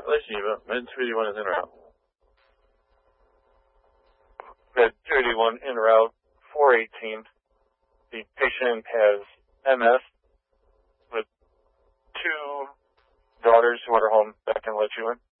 let's see, med 281 is in route. Med 281 en route, 418. The patient has MS with 2 daughters who are home that can let you in.